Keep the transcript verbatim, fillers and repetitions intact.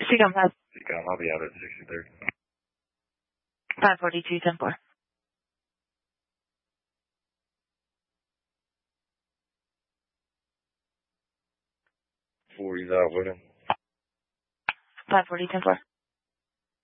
Seacom five. Seacom, I'll be out at sixty-third. five forty-two, ten four. Forty's out with him. five forty, ten four.